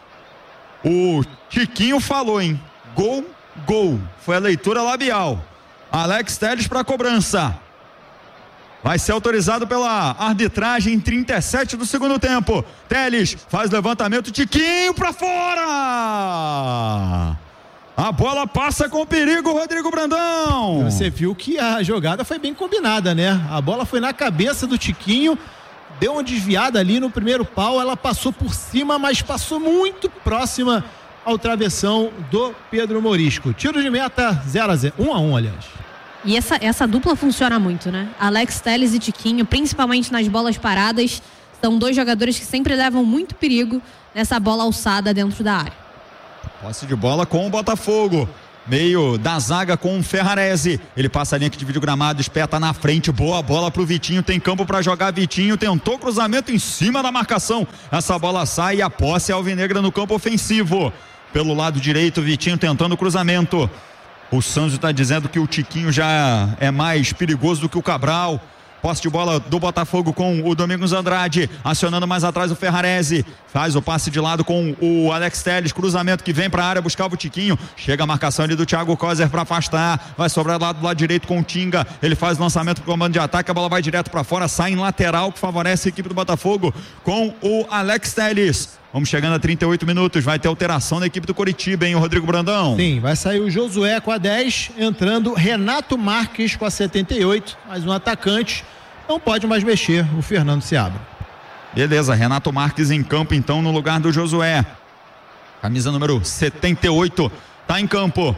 S2: O Tiquinho falou, hein? Gol, gol. Foi a leitura labial. Alex Telles para a cobrança. Vai ser autorizado pela arbitragem em 37 do segundo tempo. Telles faz levantamento, Tiquinho pra fora! A bola passa com perigo, Rodrigo Brandão.
S1: Você viu que a jogada foi bem combinada, né? A bola foi na cabeça do Tiquinho, deu uma desviada ali no primeiro pau, ela passou por cima, mas passou muito próxima ao travessão do Pedro Morisco. Tiro de meta 0-0, 1-1, aliás.
S3: E essa dupla funciona muito, né? Alex Telles e Tiquinho, principalmente nas bolas paradas, são dois jogadores que sempre levam muito perigo nessa bola alçada dentro da área.
S2: Posse de bola com o Botafogo. Meio da zaga com o Ferrarese. Ele passa a linha que divide o gramado, espeta na frente. Boa bola pro Vitinho. Tem campo para jogar. Vitinho tentou cruzamento em cima da marcação. Essa bola sai e a posse é alvinegra no campo ofensivo. Pelo lado direito, Vitinho tentando o cruzamento. O Santos está dizendo que o Tiquinho já é mais perigoso do que o Cabral. Posse de bola do Botafogo com o Domingos Andrade, acionando mais atrás o Ferrarese, faz o passe de lado com o Alex Telles, cruzamento que vem para a área, buscava o Tiquinho, chega a marcação ali do Thiago Kozer para afastar, vai sobrar do lado direito com o Tinga, ele faz o lançamento pro comando de ataque, a bola vai direto para fora, sai em lateral, que favorece a equipe do Botafogo com o Alex Telles. Vamos chegando a 38 minutos, vai ter alteração na equipe do Coritiba, hein, o Rodrigo Brandão?
S1: Sim, vai sair o Josué com a 10, entrando Renato Marques com a 78, mais um atacante, não pode mais mexer o Fernando Seabra.
S2: Beleza, Renato Marques em campo então no lugar do Josué. Camisa número 78, tá em campo.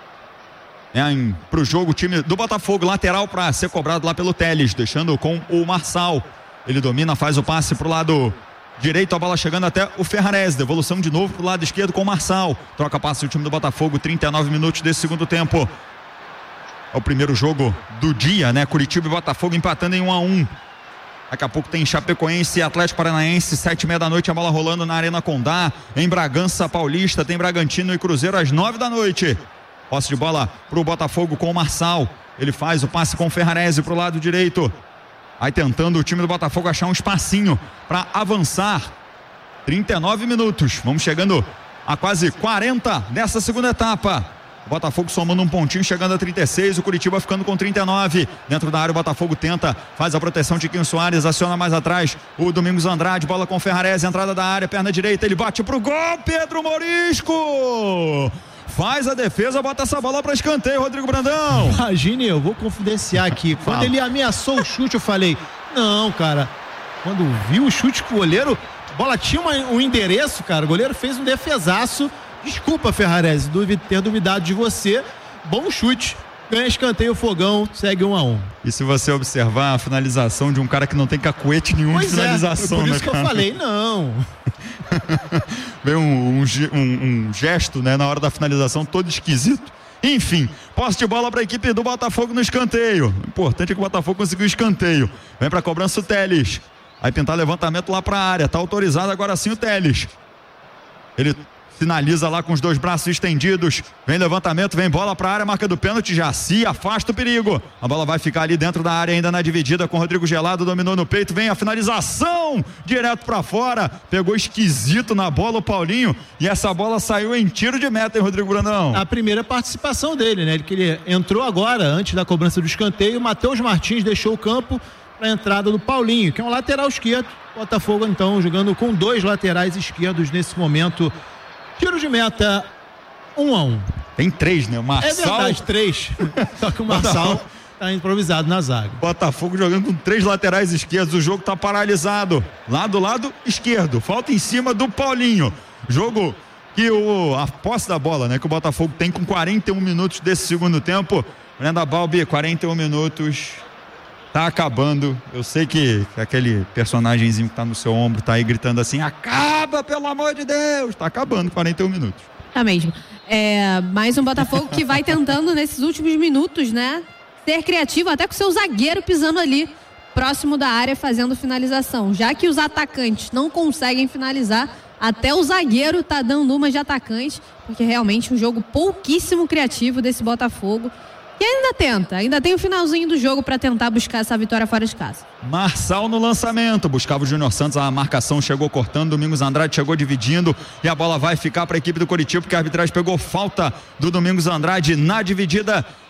S2: Pro jogo o time do Botafogo, lateral para ser cobrado lá pelo Telles, deixando com o Marçal. Ele domina, faz o passe pro lado direito, a bola chegando até o Ferrarese, devolução de novo pro lado esquerdo com o Marçal, troca passe o time do Botafogo, 39 minutos desse segundo tempo. É o primeiro jogo do dia, né? Curitiba e Botafogo empatando em 1-1. Daqui a pouco tem Chapecoense e Atlético Paranaense, 7h30 da noite, a bola rolando na Arena Condá. Em Bragança Paulista tem Bragantino e Cruzeiro às 9 da noite. Posse de bola pro Botafogo com o Marçal, ele faz o passe com o Ferrarese pro lado direito. Aí tentando o time do Botafogo achar um espacinho para avançar. 39 minutos. Vamos chegando a quase 40 dessa segunda etapa. O Botafogo somando um pontinho, chegando a 36. O Curitiba ficando com 39. Dentro da área o Botafogo tenta, faz a proteção. Tiquinho Soares aciona mais atrás o Domingos Andrade. Bola com o Ferrarese, entrada da área, perna direita. Ele bate pro gol. Pedro Morisco faz a defesa, bota essa bola para escanteio, Rodrigo Brandão.
S1: Imagine, eu vou confidenciar aqui. Quando ele ameaçou o chute, eu falei, não, cara, quando viu o chute com o goleiro, a bola tinha um endereço, cara, o goleiro fez um defesaço. Desculpa, Ferrarese, ter duvidado de você. Bom chute. Ganha escanteio, Fogão, segue 1-1.
S2: E se você observar a finalização de um cara que não tem cacuete nenhum de finalização,
S1: por isso
S2: né,
S1: que eu falei, não.
S2: Veio um gesto, né, na hora da finalização, todo esquisito. Enfim, posse de bola para a equipe do Botafogo no escanteio. O importante é que o Botafogo conseguiu o escanteio. Vem para a cobrança o Telles. Vai tentar levantamento lá para a área. Tá autorizado agora sim o Telles. Ele finaliza lá com os dois braços estendidos. Vem levantamento, vem bola para a área, marca do pênalti, Jaci afasta o perigo. A bola vai ficar ali dentro da área, ainda na dividida com o Rodrigo Gelado, dominou no peito, vem a finalização, direto para fora. Pegou esquisito na bola o Paulinho e essa bola saiu em tiro de meta, hein, Rodrigo Brandão?
S1: A primeira participação dele, né? Ele entrou agora, antes da cobrança do escanteio. Matheus Martins deixou o campo para a entrada do Paulinho, que é um lateral esquerdo. Botafogo então jogando com dois laterais esquerdos nesse momento. Tiro de meta, 1-1.
S2: Tem 3, né? O Marçal...
S1: É verdade, 3. Só que o Marçal tá improvisado na zaga.
S2: Botafogo jogando com 3 laterais esquerdos. O jogo tá paralisado. Lá do lado esquerdo. Falta em cima do Paulinho. Jogo que a posse da bola, né? Que o Botafogo tem com 41 minutos desse segundo tempo. Brenda Balbi, 41 minutos. Tá acabando. Eu sei que aquele personagemzinho que tá no seu ombro tá aí gritando assim, acaba, pelo amor de Deus. Tá acabando, 41 minutos.
S3: Tá mesmo. Mais um Botafogo que vai tentando nesses últimos minutos, né? Ser criativo, até com o seu zagueiro pisando ali próximo da área fazendo finalização. Já que os atacantes não conseguem finalizar, até o zagueiro tá dando uma de atacante, porque realmente um jogo pouquíssimo criativo desse Botafogo. E ainda tem o finalzinho do jogo para tentar buscar essa vitória fora de casa.
S2: Marçal no lançamento, buscava o Júnior Santos, a marcação chegou cortando, Domingos Andrade chegou dividindo e a bola vai ficar para a equipe do Coritiba, porque a arbitragem pegou falta do Domingos Andrade na dividida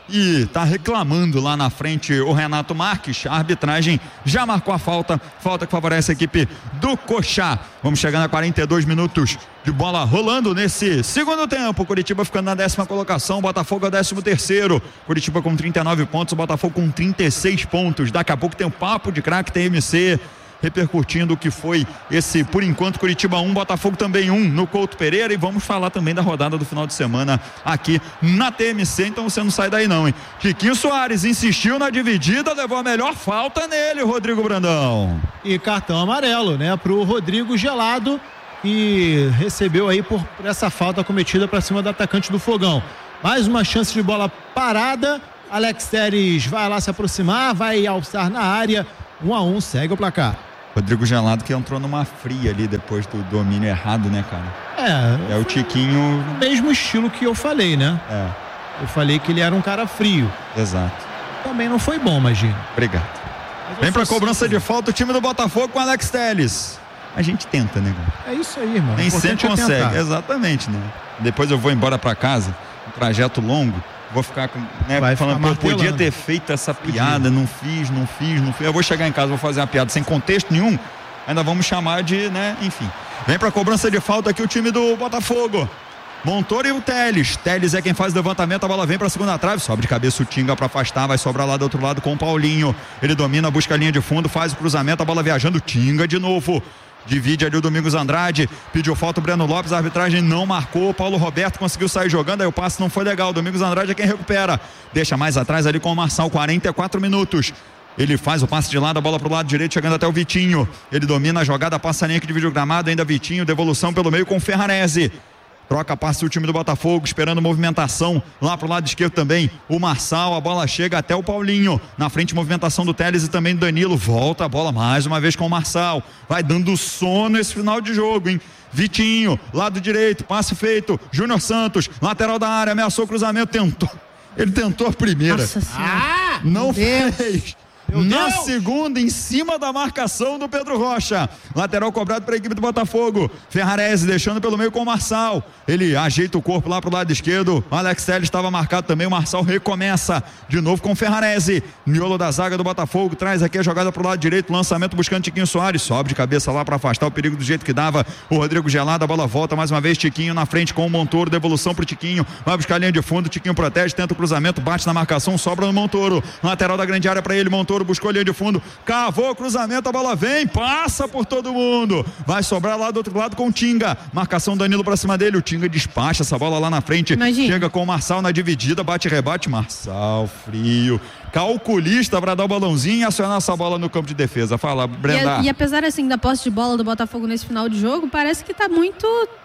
S2: e tá reclamando lá na frente o Renato Marques. A arbitragem já marcou a falta que favorece a equipe do Coxá. Vamos chegando a 42 minutos de bola rolando nesse segundo tempo. Curitiba ficando na 10ª colocação, Botafogo é o 13º. Curitiba com 39 pontos, Botafogo com 36 pontos. Daqui a pouco tem o papo de craque TMC, repercutindo o que foi esse, por enquanto, Curitiba 1, Botafogo também 1 no Couto Pereira, e vamos falar também da rodada do final de semana aqui na TMC, então você não sai daí não, hein? Chiquinho Soares insistiu na dividida, levou a melhor falta nele, Rodrigo Brandão.
S1: E cartão amarelo, né, pro Rodrigo Gelado, que recebeu aí por essa falta cometida para cima do atacante do Fogão. Mais uma chance de bola parada, Alex Telles vai lá se aproximar, vai alçar na área, 1-1, segue o placar.
S2: Rodrigo Gelado que entrou numa fria ali depois do domínio errado, né, cara? É o Tiquinho.
S1: Mesmo estilo que eu falei, né? Eu falei que ele era um cara frio.
S2: Exato.
S1: Também não foi bom, imagina.
S2: Obrigado. Vem pra cobrança de falta o time do Botafogo com Alex Telles. A gente tenta, né, cara?
S1: É isso aí, irmão.
S2: Nem sempre consegue. Exatamente, né? Depois eu vou embora pra casa, um trajeto longo. Vou ficar, né, falando que eu podia ter feito essa piada, não fiz. Eu vou chegar em casa, vou fazer uma piada sem contexto nenhum, ainda vamos chamar de, né, enfim. Vem pra cobrança de falta aqui o time do Botafogo. Montoro e o Telles. Telles é quem faz o levantamento, a bola vem pra segunda trave, sobe de cabeça o Tinga pra afastar, vai sobrar lá do outro lado com o Paulinho. Ele domina, busca a linha de fundo, faz o cruzamento, a bola viajando, Tinga de novo. Divide ali o Domingos Andrade, pediu falta o Breno Lopes, a arbitragem não marcou, o Paulo Roberto conseguiu sair jogando, aí o passe não foi legal, o Domingos Andrade é quem recupera, deixa mais atrás ali com o Marçal, 44 minutos, ele faz o passe de lado, a bola pro lado direito, chegando até o Vitinho, ele domina a jogada, passa a linha que divide o gramado, ainda Vitinho, devolução pelo meio com o Ferrarese. Troca a passe do time do Botafogo, esperando movimentação lá pro lado esquerdo também. O Marçal, a bola chega até o Paulinho. Na frente, movimentação do Telles e também do Danilo. Volta a bola mais uma vez com o Marçal. Vai dando sono esse final de jogo, hein? Vitinho, lado direito, passe feito. Júnior Santos, lateral da área, ameaçou o cruzamento, tentou. Ele tentou a primeira.
S3: Nossa Senhora.
S2: Não fez. Na segunda, em cima da marcação do Pedro Rocha. Lateral cobrado para a equipe do Botafogo. Ferrarese deixando pelo meio com o Marçal. Ele ajeita o corpo lá pro lado esquerdo. O Alex Telles estava marcado também. O Marçal recomeça de novo com o Ferrarese. Miolo da zaga do Botafogo. Traz aqui a jogada pro lado direito. Lançamento buscando Tiquinho Soares. Sobe de cabeça lá para afastar o perigo do jeito que dava. O Rodrigo Gelado. A bola volta mais uma vez. Tiquinho na frente com o Montoro. Devolução pro Tiquinho. Vai buscar a linha de fundo. Tiquinho protege. Tenta o cruzamento. Bate na marcação. Sobra no Montoro. Lateral da grande área para ele. Montoro buscou a linha de fundo, cavou o cruzamento, a bola vem, passa por todo mundo, vai sobrar lá do outro lado com o Tinga, marcação Danilo pra cima dele, o Tinga despacha essa bola lá na frente, chega com o Marçal na dividida, bate e rebate, Marçal frio, calculista pra dar o balãozinho e acionar essa bola no campo de defesa. Fala, Brenda.
S3: E apesar assim da posse de bola do Botafogo nesse final de jogo, parece que tá muito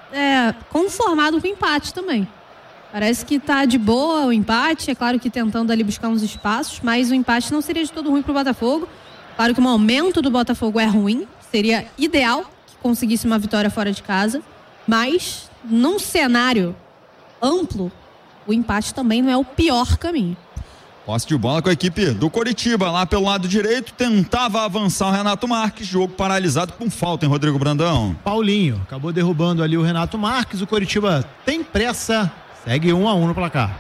S3: conformado com o empate também. Parece que tá de boa o empate, é claro que tentando ali buscar uns espaços, mas o empate não seria de todo ruim pro Botafogo. Claro que o momento do Botafogo é ruim, seria ideal que conseguisse uma vitória fora de casa, mas num cenário amplo, o empate também não é o pior caminho.
S2: Posse de bola com a equipe do Coritiba, lá pelo lado direito, tentava avançar o Renato Marques, jogo paralisado com falta, hein, Rodrigo Brandão?
S1: Paulinho acabou derrubando ali o Renato Marques, o Coritiba tem pressa, segue 1-1 no placar.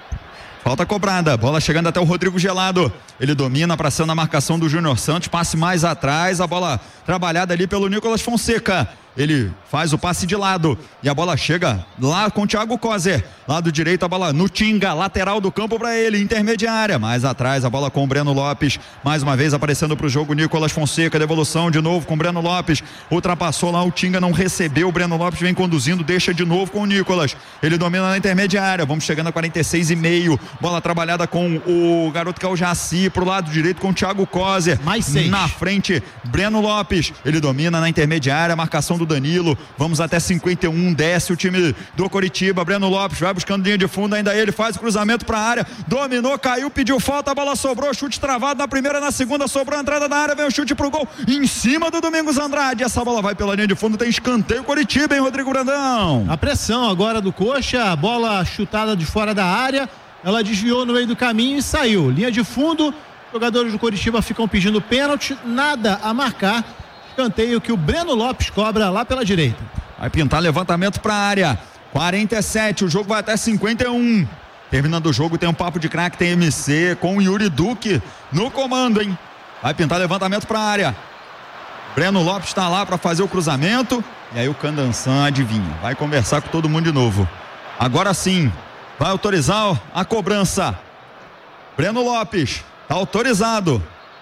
S2: Falta cobrada, bola chegando até o Rodrigo Gelado, ele domina para cima na marcação do Júnior Santos, passe mais atrás, a bola trabalhada ali pelo Nicolas Fonseca, ele faz o passe de lado e a bola chega lá com o Thiago Coser, lado direito a bola no Tinga, lateral do campo para ele, intermediária, mais atrás a bola com o Breno Lopes, mais uma vez aparecendo para o jogo Nicolas Fonseca, devolução de novo com o Breno Lopes, ultrapassou lá o Tinga, não recebeu, o Breno Lopes vem conduzindo, deixa de novo com o Nicolas, ele domina na intermediária, vamos chegando a 46,5, bola trabalhada com o garoto que é o Jaci, pro lado direito com o Thiago Coser,
S1: mais 6,
S2: na frente Breno Lopes, ele domina na intermediária, marcação do Danilo, vamos até 51, desce o time do Coritiba, Breno Lopes vai buscando linha de fundo, ainda ele faz o cruzamento para a área, dominou, caiu, pediu falta, a bola sobrou, chute travado na primeira, na segunda, sobrou a entrada da área, vem o chute pro gol, em cima do Domingos Andrade, essa bola vai pela linha de fundo, tem escanteio Coritiba, hein, Rodrigo Brandão?
S1: A pressão agora do Coxa, a bola chutada de fora da área, ela desviou no meio do caminho e saiu, linha de fundo, jogadores do Coritiba ficam pedindo pênalti, nada a marcar, escanteio que o Breno Lopes cobra lá pela direita.
S2: Vai pintar levantamento para a área, 47, o jogo vai até 51. Terminando o jogo, tem um papo de craque, tem MC com o Yuri Duque no comando, hein? Vai pintar levantamento para a área. Breno Lopes está lá para fazer o cruzamento. E aí o Candansan adivinha, vai conversar com todo mundo de novo. Agora sim, vai autorizar a cobrança. Breno Lopes, tá autorizado.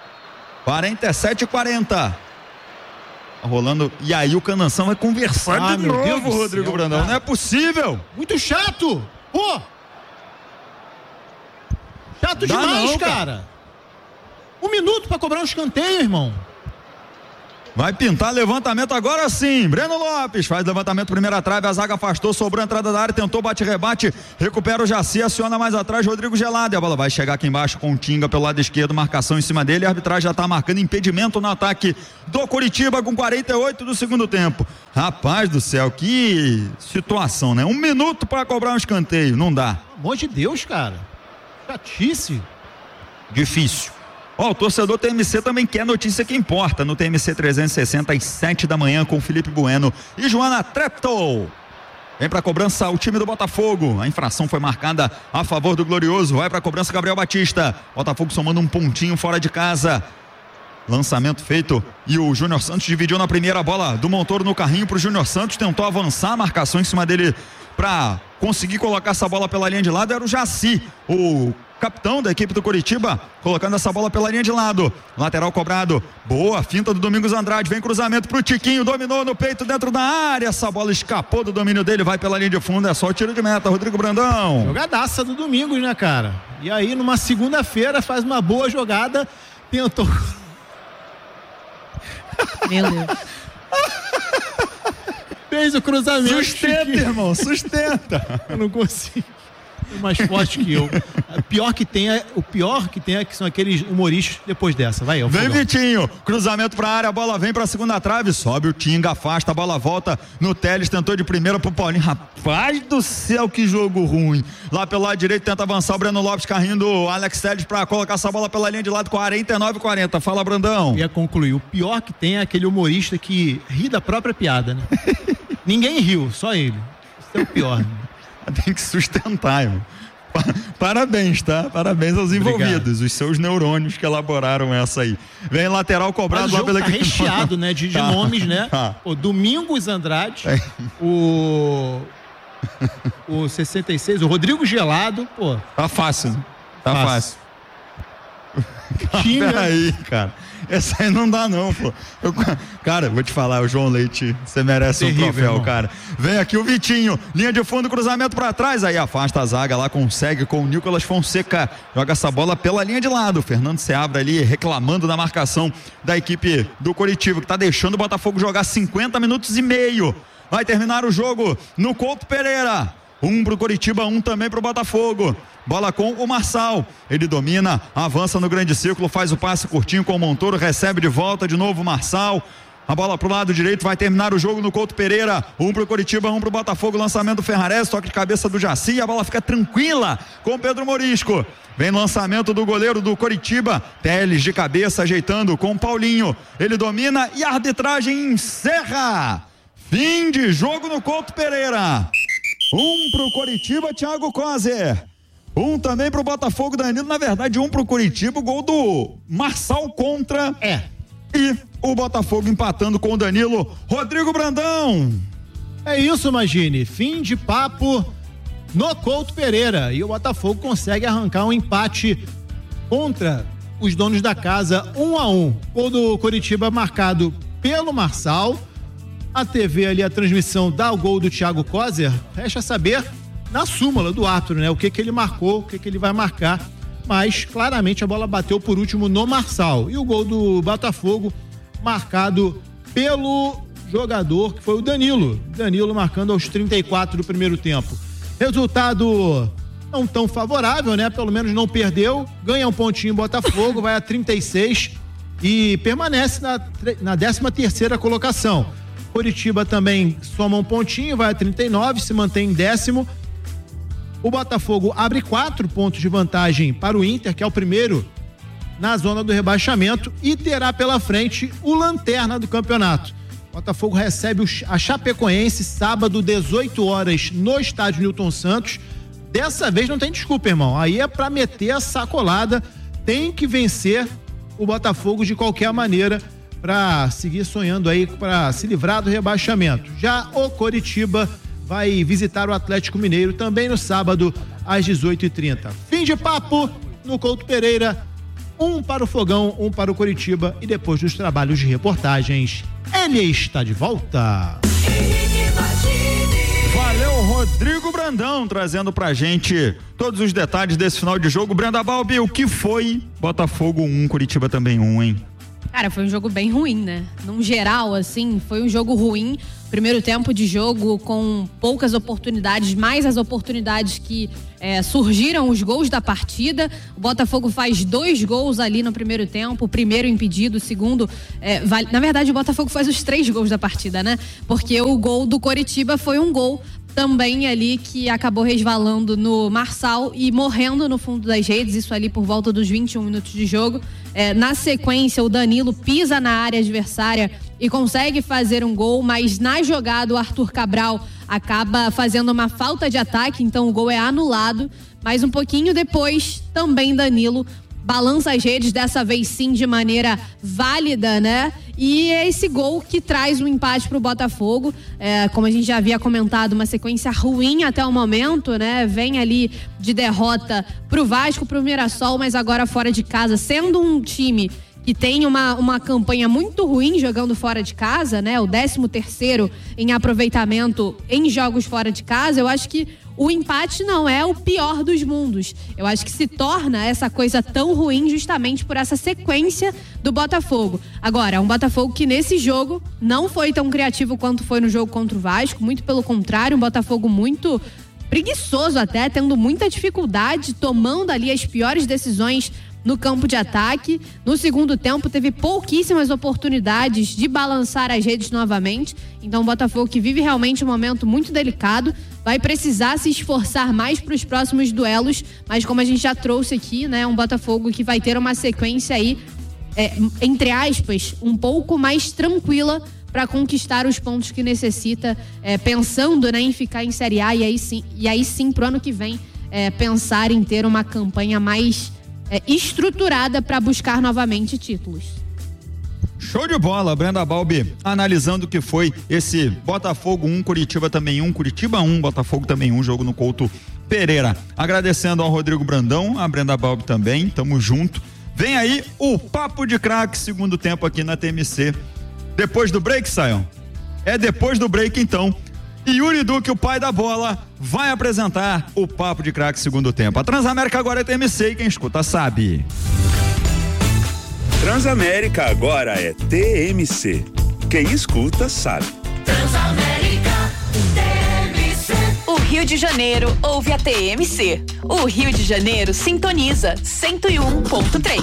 S2: 47-40. Tá rolando. E aí o Candansan vai conversar de novo, Rodrigo Brandão. Não é possível.
S1: Muito chato. Pô. Chato demais, não, cara. 1 minuto pra cobrar um escanteio, irmão.
S2: Vai pintar levantamento agora sim. Breno Lopes faz levantamento, primeira trave, a zaga afastou, sobrou a entrada da área, tentou bate-rebate, recupera o Jaci, aciona mais atrás Rodrigo Gelado, e a bola vai chegar aqui embaixo com o Tinga pelo lado esquerdo, marcação em cima dele, a arbitragem já tá marcando impedimento no ataque do Coritiba com 48 do segundo tempo. Rapaz do céu, que situação, né? 1 minuto para cobrar um escanteio, não dá.
S1: Pelo amor de Deus, cara. Chatice.
S2: Difícil. O torcedor TMC também quer notícia que importa no TMC 360 às 7 da manhã com Felipe Bueno e Joana Treptow. Vem pra cobrança o time do Botafogo. A infração foi marcada a favor do Glorioso. Vai pra cobrança Gabriel Batista. Botafogo somando um pontinho fora de casa. Lançamento feito e o Júnior Santos dividiu na primeira, bola do Montoro no carrinho pro Júnior Santos. Tentou avançar, a marcação em cima dele pra conseguir colocar essa bola pela linha de lado. Era o Jaci, o capitão da equipe do Coritiba, colocando essa bola pela linha de lado. Lateral cobrado, boa finta do Domingos Andrade, vem cruzamento pro Tiquinho, dominou no peito dentro da área, essa bola escapou do domínio dele, vai pela linha de fundo, é só o tiro de meta, Rodrigo Brandão.
S1: Jogadaça do Domingos, né, cara? E aí numa segunda-feira faz uma boa jogada, tentou...
S3: Meu Deus.
S1: Fez o cruzamento.
S2: Sustenta, irmão, sustenta.
S1: Eu não consigo. Mais forte que eu. O pior que tem é que são aqueles humoristas depois dessa. Vai,
S2: vem fogão. Vitinho, cruzamento pra área, a bola vem pra segunda trave, sobe o Tinga, afasta, a bola volta no Teles, tentou de primeira pro Paulinho. Rapaz do céu, que jogo ruim. Lá pelo lado direito tenta avançar o Breno Lopes, carrinho do Alex Teles pra colocar essa bola pela linha de lado, 49-40. Fala, Brandão.
S1: Eu ia concluir. O pior que tem é aquele humorista que ri da própria piada, né? Ninguém riu, só ele. Isso é o pior, né?
S2: Tem que sustentar, irmão. Parabéns, tá? Parabéns aos envolvidos. Obrigado. Os seus neurônios que elaboraram essa aí. Vem lateral cobrado lá pela
S1: equipe. Tá recheado, né? De nomes, né? O Domingos Andrade, o 66, o Rodrigo Gelado, pô.
S2: Tá fácil, né? Tá fácil. Peraí, cara. Essa aí não dá não, pô. Cara, vou te falar, o João Leite, você merece terrível, um troféu, irmão. Cara. Vem aqui o Vitinho, linha de fundo, cruzamento pra trás, aí afasta a zaga lá, consegue com o Nicolas Fonseca, joga essa bola pela linha de lado, o Fernando Seabra ali reclamando da marcação da equipe do Coritiba, que tá deixando o Botafogo jogar 50 minutos e meio. Vai terminar o jogo no Couto Pereira. 1 pro Coritiba, 1 também pro Botafogo. Bola com o Marçal, ele domina, avança no grande círculo, faz o passe curtinho com o Montoro, recebe de volta de novo o Marçal, a bola pro lado direito, vai terminar o jogo no Couto Pereira, 1 pro Coritiba, 1 pro Botafogo, lançamento do Ferrares, toque de cabeça do Jaci, a bola fica tranquila com o Pedro Morisco, vem lançamento do goleiro do Coritiba, Teles de cabeça ajeitando com o Paulinho, ele domina e a arbitragem encerra, fim de jogo no Couto Pereira. 1 pro Coritiba, Thiago Coser. 1 também pro Botafogo, Danilo. Na verdade, 1 pro Coritiba, o gol do Marçal contra. E o Botafogo empatando com o Danilo. Rodrigo Brandão.
S1: É isso, Magini. Fim de papo no Couto Pereira. E o Botafogo consegue arrancar um empate contra os donos da casa, 1-1. Gol do Coritiba marcado pelo Marçal. A TV ali, a transmissão dá o gol do Thiago Coser. Resta saber na súmula do árbitro, né? O que ele marcou, o que ele vai marcar. Mas claramente a bola bateu por último no Marçal. E o gol do Botafogo marcado pelo jogador que foi o Danilo. Danilo marcando aos 34 do primeiro tempo. Resultado não tão favorável, né? Pelo menos não perdeu. Ganha um pontinho o Botafogo, vai a 36 e permanece na 13ª colocação. Coritiba também soma um pontinho, vai a 39, se mantém em 10º. O Botafogo abre 4 pontos de vantagem para o Inter, que é o primeiro na zona do rebaixamento, e terá pela frente o lanterna do campeonato. O Botafogo recebe a Chapecoense sábado, 18 horas, no estádio Newton Santos, Dessa vez não tem desculpa, irmão. Aí é pra meter a sacolada. Tem que vencer o Botafogo de qualquer maneira pra seguir sonhando aí, pra se livrar do rebaixamento. Já o Coritiba vai visitar o Atlético Mineiro também no sábado às 18h30. Fim de papo no Couto Pereira. 1 para o Fogão, 1 para o Coritiba, e depois dos trabalhos de reportagens, ele está de volta.
S2: Valeu, Rodrigo Brandão, trazendo pra gente todos os detalhes desse final de jogo. Brenda Balbi, o que foi Botafogo 1, Coritiba também 1, hein?
S3: Cara, foi um jogo bem ruim, né? Num geral, assim, foi um jogo ruim. Primeiro tempo de jogo com poucas oportunidades, mais as oportunidades que surgiram os gols da partida. O Botafogo faz 2 gols ali no primeiro tempo, o primeiro impedido, o segundo... Na verdade, o Botafogo faz os 3 gols da partida, né? Porque o gol do Coritiba foi um gol também ali que acabou resvalando no Marçal e morrendo no fundo das redes, isso ali por volta dos 21 minutos de jogo. Na sequência, o Danilo pisa na área adversária e consegue fazer um gol, mas na jogada o Arthur Cabral acaba fazendo uma falta de ataque, então o gol é anulado. Mas um pouquinho depois, também Danilo balança as redes, dessa vez sim de maneira válida, né? E é esse gol que traz um empate pro Botafogo. Como a gente já havia comentado, uma sequência ruim até o momento, né? Vem ali de derrota pro Vasco, pro Mirassol, mas agora fora de casa, sendo um time que tem uma campanha muito ruim jogando fora de casa, né? O 13º em aproveitamento em jogos fora de casa. Eu acho que o empate não é o pior dos mundos. Eu acho que se torna essa coisa tão ruim justamente por essa sequência do Botafogo. Agora, um Botafogo que nesse jogo não foi tão criativo quanto foi no jogo contra o Vasco, muito pelo contrário, um Botafogo muito preguiçoso até, tendo muita dificuldade, tomando ali as piores decisões no campo de ataque. No segundo tempo teve pouquíssimas oportunidades de balançar as redes novamente. Então o Botafogo, que vive realmente um momento muito delicado, vai precisar se esforçar mais para os próximos duelos, mas como a gente já trouxe aqui, né, um Botafogo que vai ter uma sequência aí, entre aspas, um pouco mais tranquila para conquistar os pontos que necessita, pensando, né, em ficar em Série A, e aí sim pro ano que vem pensar em ter uma campanha mais estruturada para buscar novamente títulos.
S2: Show de bola, Brenda Balbi, analisando o que foi esse Botafogo 1, Coritiba também 1, Coritiba 1, Botafogo também 1, jogo no Couto Pereira. Agradecendo ao Rodrigo Brandão, a Brenda Balbi também, tamo junto. Vem aí o Papo de Craque, segundo tempo aqui na TMC. Depois do break, Sion? É depois do break, então. E Yuri Duque, o pai da bola, vai apresentar o Papo de Craque segundo tempo. A Transamérica agora é TMC e quem escuta sabe.
S4: Transamérica agora é TMC. Quem escuta sabe.
S5: Transamérica TMC. O Rio de Janeiro ouve a TMC. O Rio de Janeiro sintoniza 101.3.